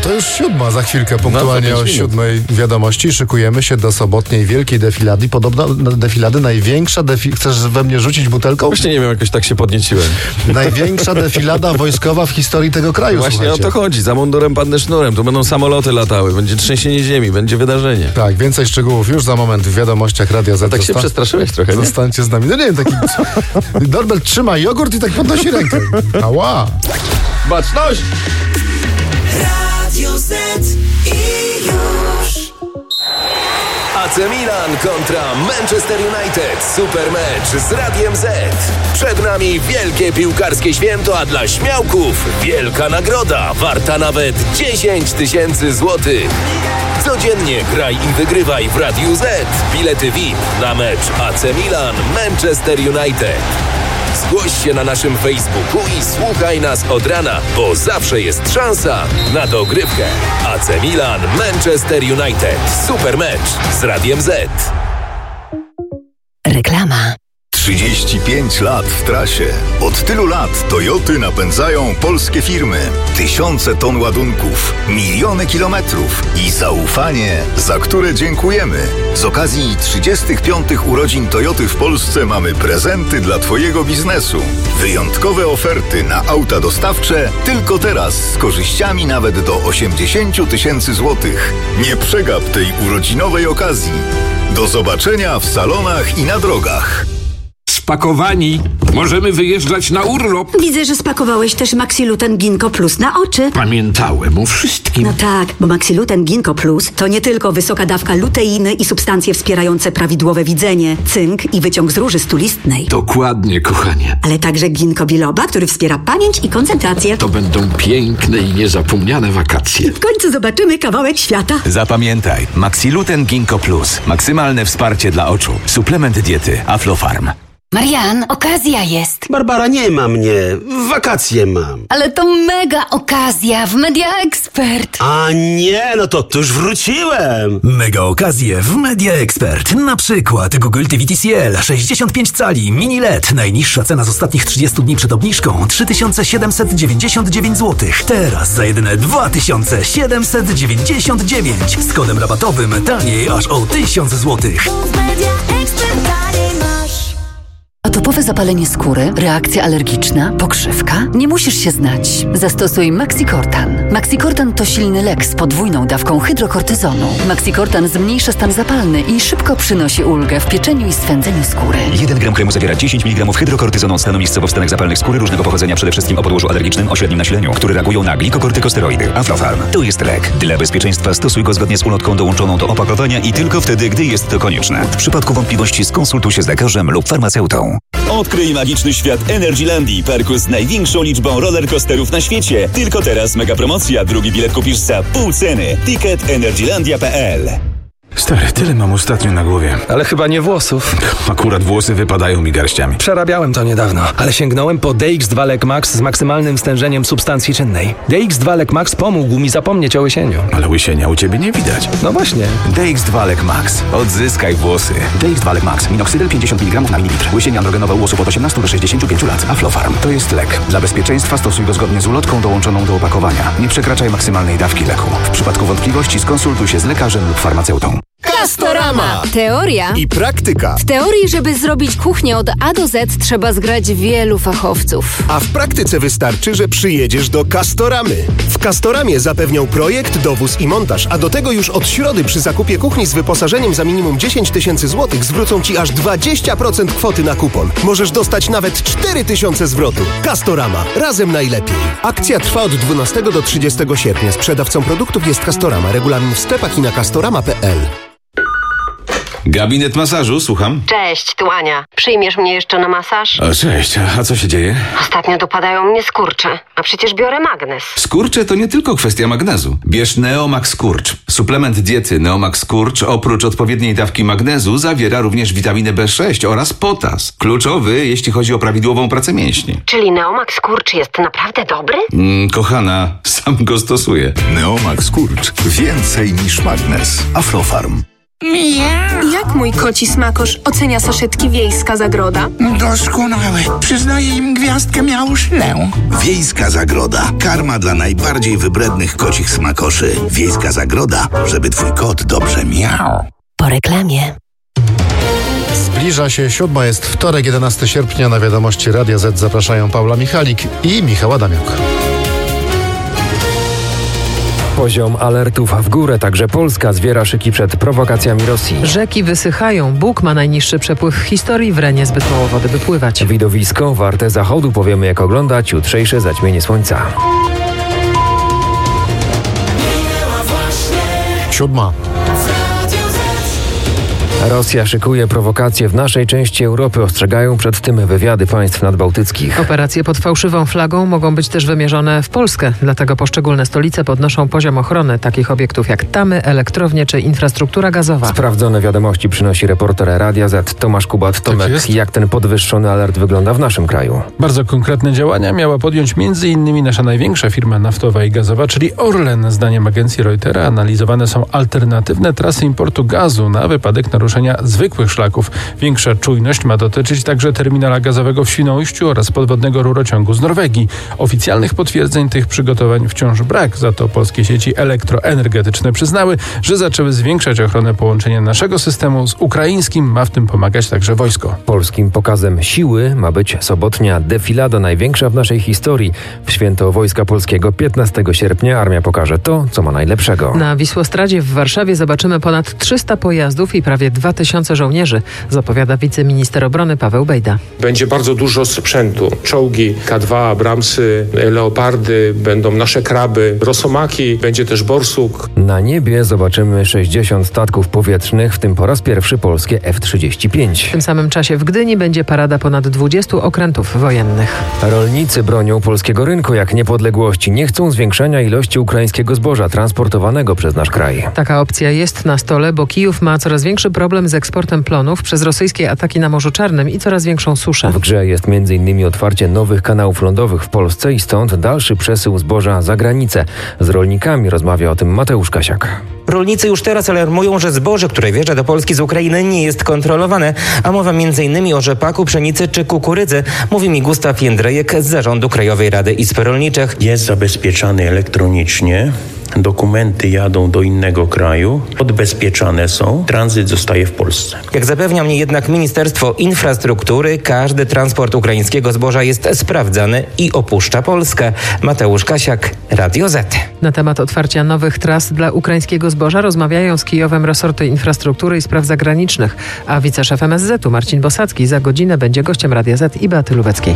to już 7, za chwilkę punktualnie o 7 wiadomości. Szykujemy się do sobotniej wielkiej defilady. Podobno defilady, największa Chcesz we mnie rzucić butelką? Właśnie nie wiem, jakoś tak się podnieciłem. Największa defilada wojskowa w historii tego kraju. Właśnie słuchajcie. o to chodzi. Za mundurem padnę sznurem. Tu będą samoloty latały. Będzie trzęsienie ziemi. Będzie wydarzenie. Tak, więcej szczegółów już za moment w wiadomościach Radia Z. Tak się przestraszyłeś trochę, nie? Zostańcie z nami. No nie wiem, taki... Norbert trzyma jogurt i tak podnosi rękę. Ała! Baczność! Radio Z i już. AC Milan kontra Manchester United. Super mecz z Radiem Z. Przed nami wielkie piłkarskie święto, a dla śmiałków wielka nagroda warta nawet 10 000 złotych. Codziennie graj i wygrywaj w Radiu Z. Bilety VIP na mecz AC Milan Manchester United. Zgłoś się na naszym Facebooku i słuchaj nas od rana, bo zawsze jest szansa na dogrywkę. AC Milan Manchester United. Super mecz z Radiem Z. Reklama. 35 lat w trasie. Od tylu lat Toyoty napędzają polskie firmy. Tysiące ton ładunków, miliony kilometrów i zaufanie, za które dziękujemy. Z okazji 35 urodzin Toyoty w Polsce mamy prezenty dla Twojego biznesu. Wyjątkowe oferty na auta dostawcze tylko teraz z korzyściami nawet do 80 000 złotych. Nie przegap tej urodzinowej okazji. Do zobaczenia w salonach i na drogach. Spakowani. Możemy wyjeżdżać na urlop. Widzę, że spakowałeś też Maxiluten Ginkgo Plus na oczy. Pamiętałem o wszystkim. No tak, bo Maxiluten Ginkgo Plus to nie tylko wysoka dawka luteiny i substancje wspierające prawidłowe widzenie, cynk i wyciąg z róży stulistnej. Dokładnie, kochanie. Ale także ginkgo biloba, który wspiera pamięć i koncentrację. To będą piękne i niezapomniane wakacje. W końcu zobaczymy kawałek świata. Zapamiętaj, Maxiluten Ginkgo Plus. Maksymalne wsparcie dla oczu. Suplement diety Aflofarm. Marian, okazja jest. Barbara, nie ma mnie. Wakacje mam. Ale to mega okazja w Media Expert. A nie, no to już wróciłem. Mega okazje w Media Expert. Na przykład Google TV TCL 65 cali mini LED. Najniższa cena z ostatnich 30 dni przed obniżką 3799 zł. Teraz za jedyne 2799. Z kodem rabatowym taniej aż o 1000 zł. Atopowe zapalenie skóry, reakcja alergiczna, pokrzywka? Nie musisz się znać. Zastosuj Maxicortan. Maxicortan to silny lek z podwójną dawką hydrokortyzonu. Maxicortan zmniejsza stan zapalny i szybko przynosi ulgę w pieczeniu i swędzeniu skóry. 1 gram kremu zawiera 10 mg hydrokortyzonu od stanu miejscowo w stanach zapalnych skóry różnego pochodzenia, przede wszystkim o podłożu alergicznym o średnim nasileniu, które reagują na glikokortykosteroidy. Aflofarm. To jest lek. Dla bezpieczeństwa stosuj go zgodnie z ulotką dołączoną do opakowania i tylko wtedy, gdy jest to konieczne. W przypadku wątpliwości skonsultuj się z lekarzem lub farmaceutą. Odkryj magiczny świat Energylandii, parku z największą liczbą rollercoasterów na świecie. Tylko teraz mega promocja, drugi bilet kupisz za pół ceny. Ticket energylandia.pl. Stary, tyle mam ostatnio na głowie. Ale chyba nie włosów. Akurat włosy wypadają mi garściami. Przerabiałem to niedawno, ale sięgnąłem po DX2 Lek Max z maksymalnym stężeniem substancji czynnej. DX2 Lek Max pomógł mi zapomnieć o łysieniu. Ale łysienia u ciebie nie widać. No właśnie. DX2 Lek Max. Odzyskaj włosy. DX2 Lek Max. Minoxydil 50 mg na mililitr. Łysienie androgenowe u osób od 18 do 65 lat. Aflofarm. To jest lek. Dla bezpieczeństwa stosuj go zgodnie z ulotką dołączoną do opakowania. Nie przekraczaj maksymalnej dawki leku. W przypadku wątpliwości skonsultuj się z lekarzem lub farmaceutą. Castorama. Teoria I praktyka. W teorii, żeby zrobić kuchnię od A do Z, trzeba zgrać wielu fachowców. A w praktyce wystarczy, że przyjedziesz do Castoramy. W Castoramie zapewnią projekt, dowóz i montaż, a do tego już od środy przy zakupie kuchni z wyposażeniem za minimum 10 000 złotych zwrócą Ci aż 20% kwoty na kupon. Możesz dostać nawet 4000 zwrotu. Castorama. Razem najlepiej. Akcja trwa od 12 do 30 sierpnia. Sprzedawcą produktów jest Castorama. Regulamin w sklepach i na castorama.pl. Gabinet masażu, słucham. Cześć, tu Ania. Przyjmiesz mnie jeszcze na masaż? O, cześć, a co się dzieje? Ostatnio dopadają mnie skurcze, a przecież biorę magnez. Skurcze to nie tylko kwestia magnezu. Bierz Neomax Skurcz. Suplement diety Neomax Skurcz oprócz odpowiedniej dawki magnezu zawiera również witaminę B6 oraz potas. Kluczowy, jeśli chodzi o prawidłową pracę mięśni. Czyli Neomax Skurcz jest naprawdę dobry? Kochana, sam go stosuję. Neomax Skurcz. Więcej niż magnez. Aflofarm. Jak mój koci smakosz ocenia saszetki Wiejska Zagroda? Doskonałe. Przyznaję im gwiazdkę miałuszlę. Wiejska Zagroda. Karma dla najbardziej wybrednych kocich smakoszy. Wiejska Zagroda, żeby twój kot dobrze miał. Po reklamie. Zbliża się 7, jest wtorek, 11 sierpnia. Na wiadomości Radia Z zapraszają Paula Michalik i Michał Adamiuk. Poziom alertów w górę, także Polska zwiera szyki przed prowokacjami Rosji. Rzeki wysychają, Bóg ma najniższy przepływ w historii, w Renie zbyt mało wody, by pływać. Widowisko warte zachodu, powiemy jak oglądać jutrzejsze zaćmienie słońca. 7. Rosja szykuje prowokacje w naszej części Europy. Ostrzegają przed tym wywiady państw nadbałtyckich. Operacje pod fałszywą flagą mogą być też wymierzone w Polskę. Dlatego poszczególne stolice podnoszą poziom ochrony takich obiektów jak tamy, elektrownie czy infrastruktura gazowa. Sprawdzone wiadomości przynosi reporter Radia Z Tomasz Kubat. Tomek, jak ten podwyższony alert wygląda w naszym kraju? Bardzo konkretne działania miała podjąć m.in. nasza największa firma naftowa i gazowa, czyli Orlen. Zdaniem agencji Reutera analizowane są alternatywne trasy importu gazu na wypadek naruszenia zwykłych szlaków. Większa czujność ma dotyczyć także terminala gazowego w Świnoujściu oraz podwodnego rurociągu z Norwegii. Oficjalnych potwierdzeń tych przygotowań wciąż brak, za to polskie sieci elektroenergetyczne przyznały, że zaczęły zwiększać ochronę połączenia naszego systemu z ukraińskim. Ma w tym pomagać także wojsko. Polskim pokazem siły ma być sobotnia defilada, największa w naszej historii. W święto Wojska Polskiego 15 sierpnia armia pokaże to, co ma najlepszego. Na Wisłostradzie w Warszawie zobaczymy ponad 300 pojazdów i prawie 2000 żołnierzy, zapowiada wiceminister obrony Paweł Bejda. Będzie bardzo dużo sprzętu. Czołgi K2, Abramsy, Leopardy, będą nasze kraby, Rosomaki, będzie też Borsuk. Na niebie zobaczymy 60 statków powietrznych, w tym po raz pierwszy polskie F-35. W tym samym czasie w Gdyni będzie parada ponad 20 okrętów wojennych. Rolnicy bronią polskiego rynku jak niepodległości. Nie chcą zwiększania ilości ukraińskiego zboża transportowanego przez nasz kraj. Taka opcja jest na stole, bo Kijów ma coraz większy problem z eksportem plonów przez rosyjskie ataki na Morzu Czarnym i coraz większą suszę. W grze jest m.in. otwarcie nowych kanałów lądowych w Polsce i stąd dalszy przesył zboża za granicę. Z rolnikami rozmawia o tym Mateusz Kasiak. Rolnicy już teraz alarmują, że zboże, które wjeżdża do Polski z Ukrainy, nie jest kontrolowane, a mowa m.in. o rzepaku, pszenicy czy kukurydzy, mówi mi Gustaw Jędrejek z Zarządu Krajowej Rady Izb Rolniczych. Jest zabezpieczany elektronicznie. Dokumenty jadą do innego kraju, odbezpieczane są, tranzyt zostaje w Polsce. Jak zapewnia mnie jednak Ministerstwo Infrastruktury, każdy transport ukraińskiego zboża jest sprawdzany i opuszcza Polskę. Mateusz Kasiak, Radio Z. Na temat otwarcia nowych tras dla ukraińskiego zboża rozmawiają z Kijowem resorty infrastruktury i spraw zagranicznych, a wiceszef MSZ-u Marcin Bosacki za godzinę będzie gościem Radia Z i Beaty Lubeckiej.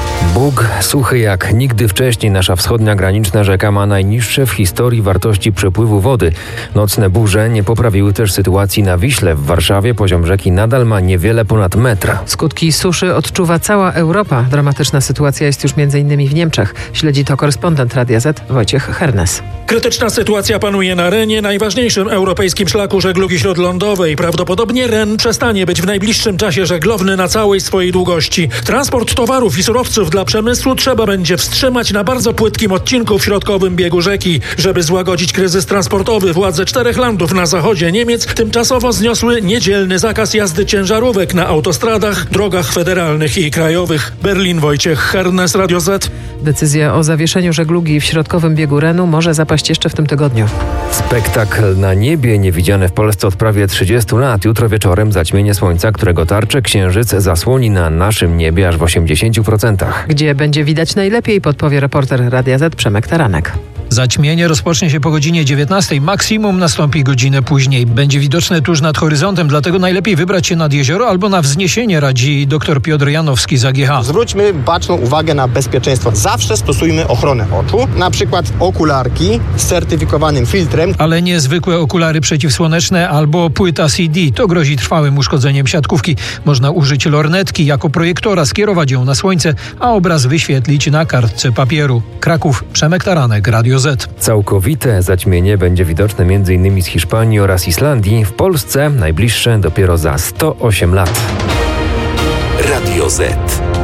Bóg suchy jak nigdy wcześniej. Nasza wschodnia graniczna rzeka ma najniższe w historii wartości przepływu wody. Nocne burze nie poprawiły też sytuacji na Wiśle. W Warszawie poziom rzeki nadal ma niewiele ponad metra. Skutki suszy odczuwa cała Europa. Dramatyczna sytuacja jest już m.in. w Niemczech. Śledzi to korespondent Radia Z Wojciech Hernes. Krytyczna sytuacja panuje na Renie, najważniejszym europejskim szlaku żeglugi śródlądowej. Prawdopodobnie Ren przestanie być w najbliższym czasie żeglowny na całej swojej długości. Transport towarów i surowców dla przemysłu trzeba będzie wstrzymać na bardzo płytkim odcinku w środkowym biegu rzeki. Żeby złagodzić kryzys transportowy, władze 4 landów na zachodzie Niemiec tymczasowo zniosły niedzielny zakaz jazdy ciężarówek na autostradach, drogach federalnych i krajowych. Berlin, Wojciech Hernes, Radio Z. Decyzja o zawieszeniu żeglugi w środkowym biegu Renu może zapaść jeszcze w tym tygodniu. Spektakl na niebie niewidziany w Polsce od prawie 30 lat. Jutro wieczorem zaćmienie słońca, którego tarczę księżyc zasłoni na naszym niebie aż w 80%. Gdzie będzie widać najlepiej, podpowie reporter Radia Z Przemek Taranek. Zaćmienie rozpocznie się po godzinie 19. Maksimum nastąpi godzinę później. Będzie widoczne tuż nad horyzontem, dlatego najlepiej wybrać się nad jezioro albo na wzniesienie, radzi dr Piotr Janowski z AGH. Zwróćmy baczną uwagę na bezpieczeństwo. Zawsze stosujmy ochronę oczu, na przykład okularki z certyfikowanym filtrem. Ale nie zwykłe okulary przeciwsłoneczne albo płyta CD. To grozi trwałym uszkodzeniem siatkówki. Można użyć lornetki jako projektora, skierować ją na słońce, a obraz wyświetlić na kartce papieru. Kraków, Przemek Taranek, Radio Z. Całkowite zaćmienie będzie widoczne m.in. z Hiszpanii oraz Islandii. W Polsce najbliższe dopiero za 108 lat. Radio Z.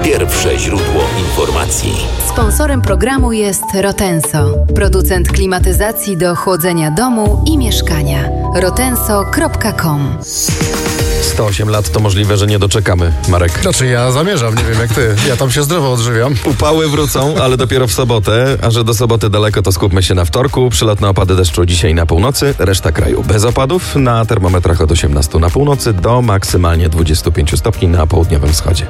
Pierwsze źródło informacji. Sponsorem programu jest Rotenso, producent klimatyzacji do chłodzenia domu i mieszkania. rotenso.com. 108 lat to możliwe, że nie doczekamy, Marek. Znaczy ja zamierzam, nie wiem jak ty. Ja tam się zdrowo odżywiam. Upały wrócą, ale dopiero w sobotę. A że do soboty daleko, to skupmy się na wtorku. Przelotne opady deszczu dzisiaj na północy, reszta kraju bez opadów. Na termometrach od 18 na północy do maksymalnie 25 stopni na południowym wschodzie.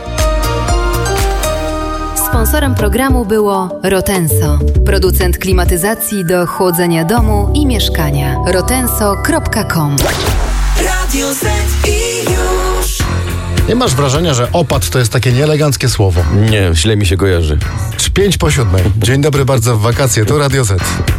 Sponsorem programu było Rotenso, producent klimatyzacji do chłodzenia domu i mieszkania. rotenso.com. Radio Z i już. Nie masz wrażenia, że opad to jest takie nieeleganckie słowo? Nie, źle mi się kojarzy. 5 po 7. Dzień dobry bardzo w wakacje, to Radio Z.